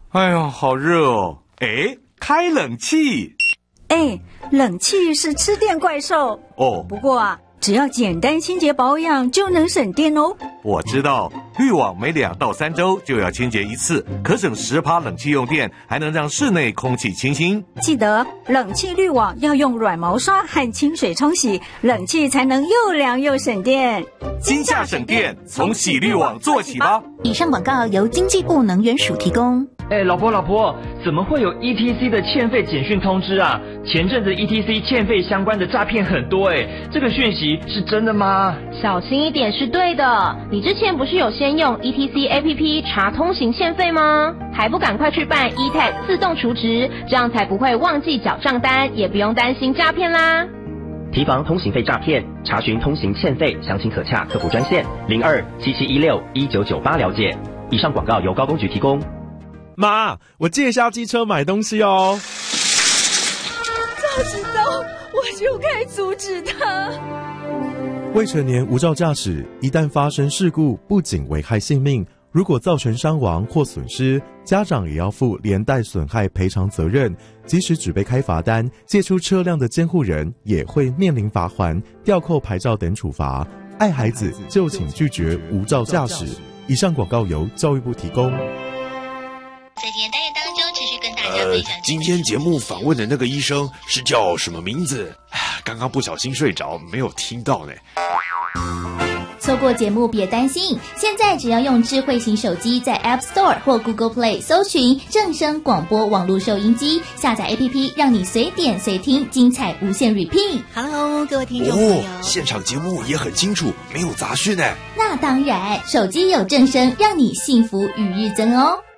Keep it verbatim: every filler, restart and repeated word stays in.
哎呦，好热哦！哎，开冷气。 哎，冷气是吃电怪兽哦。 不过啊，只要简单清洁保养就能省电哦。 我知道，滤网每两到三周就要清洁一次，可省十趴冷气用电，还能让室内空气清新。 记得冷气滤网要用软毛刷和清水冲洗，冷气才能又凉又省电。 今夏省电，从洗滤网做起吧。 以上广告由经济部能源署提供。 哎，老婆老婆，怎么会有 E T C 的欠费简讯通知啊？前阵子 E T C 欠费相关的诈骗很多哎，这个讯息是真的吗？ 小心一点是对的。你之前不是有先用 E T C A P P 查通行欠费吗？还不赶快去办 E T A G 自动储值，这样才不会忘记缴账单，也不用担心诈骗啦。 提防通行费诈骗，查询通行欠费详情可洽客服专线零二七七一六一九九八了解。以上广告由高工局提供。 妈，我借下机车买东西哦。 早知道我就该阻止他。 未成年无照驾驶，一旦发生事故，不仅危害性命，如果造成伤亡或损失，家长也要负连带损害赔偿责任。即使只被开罚单，借出车辆的监护人也会面临罚锾、吊扣牌照等处罚。爱孩子就请拒绝无照驾驶。以上广告由教育部提供。 在今天单元当中，持续跟大家分享。 呃，今天节目访问的那个医生是叫什么名字？刚刚不小心睡着，没有听到呢。 错过节目别担心，现在只要用智慧型手机在 App Store 或 Google Play 搜寻正声广播网络收音机，下载 A P P， 让你随点随听，精彩无限 repeat。 Hello， 各位听众朋友， 哦，现场节目也很清楚，没有杂讯呢。 那当然，手机有正声，让你幸福与日增哦。